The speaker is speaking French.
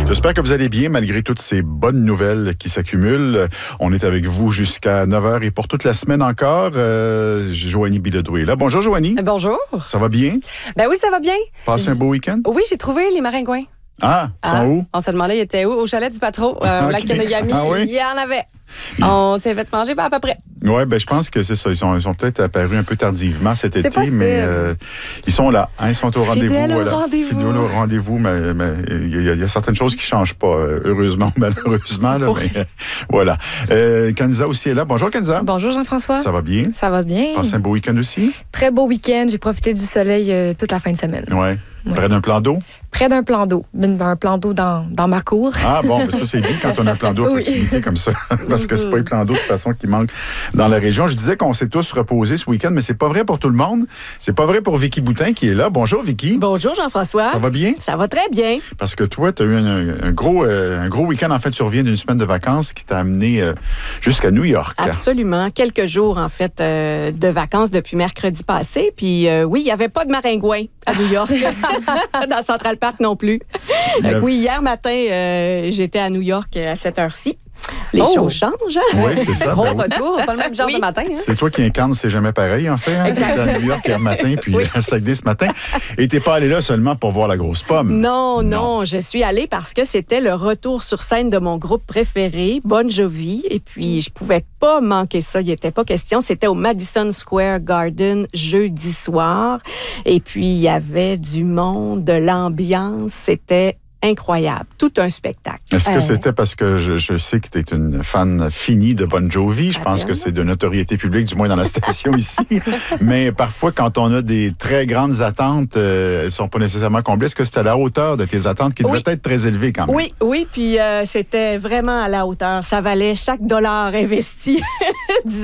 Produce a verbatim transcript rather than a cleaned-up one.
J'espère que vous allez bien malgré toutes ces bonnes nouvelles qui s'accumulent. On est avec vous jusqu'à neuf heures et pour toute la semaine encore, euh, Joanie Bilodeau est là. Bonjour Joanie. Bonjour. Ça va bien? Ben oui, ça va bien. Passez un beau week-end? Oui, j'ai trouvé les maringouins. Ah, ils sont ah, où? On se demandait, ils étaient où? Au chalet du patron, euh, au lac Kenogami. Ah oui? Il y en avait. On s'est fait manger ben, à peu près. Oui, ben je pense que c'est ça. Ils sont, ils sont peut-être apparus un peu tardivement cet C'est été, possible. mais euh, ils sont là. Hein, ils sont au rendez-vous. Fidèles au voilà. rendez-vous. Fidèles au rendez-vous, mais mais il y, a- il y a certaines choses qui ne changent pas, euh, heureusement ou malheureusement. Là, Oui. mais, euh, voilà. Euh, Kanza aussi est là. Bonjour Kanza. Bonjour Jean-François. Ça va bien? Ça va bien. Passez un beau week-end aussi? Très beau week-end. J'ai profité du soleil euh, toute la fin de semaine. Oui. Ouais. Près d'un plan d'eau? Près d'un plan d'eau. Un, un plan d'eau dans, dans ma cour. Ah bon, ben ça c'est bien quand on a un plan d'eau à Oui. proximité comme ça, parce que c'est pas les plans d'eau de toute façon qui manquent dans la région. Je disais qu'on s'est tous reposés ce week-end, mais c'est pas vrai pour tout le monde. C'est pas vrai pour Vicky Boutin qui est là. Bonjour Vicky. Bonjour Jean-François. Ça va bien? Ça va très bien. Parce que toi, tu as eu un, un gros, euh, un gros week-end en fait, tu reviens d'une semaine de vacances qui t'a amené euh, jusqu'à New York. Absolument. Quelques jours, en fait, euh, de vacances depuis mercredi passé. Puis euh, oui, il n'y avait pas de maringouins à New York, dans Central Park non plus. Il y a- Euh, oui, hier matin, euh, j'étais à New York à cette heure-ci. Les Oh! choses changent. Oui, c'est ça. Gros ben oui. retour, pas le même genre Oui. de matin. Hein? C'est toi qui incarne C'est jamais pareil, en fait. Hein? T'étais à New York hier matin, puis à Saguenay ce matin. Et t'es pas allé là seulement pour voir la grosse pomme. Non, non, je suis allée parce que c'était le retour sur scène de mon groupe préféré, Bon Jovi, et puis je pouvais pas manquer ça, il n'était pas question. C'était au Madison Square Garden jeudi soir, et puis il y avait du monde, de l'ambiance, c'était incroyable, tout un spectacle. Est-ce que Euh. c'était parce que je, je sais que tu es une fan finie de Bon Jovi? Je pense Attends. que c'est de notoriété publique, du moins dans la station ici. Mais parfois, quand on a des très grandes attentes, euh, elles ne sont pas nécessairement comblées. Est-ce que c'était à la hauteur de tes attentes qui devaient Oui. être très élevées quand même? Oui, oui, puis euh, c'était vraiment à la hauteur. Ça valait chaque dollar investi.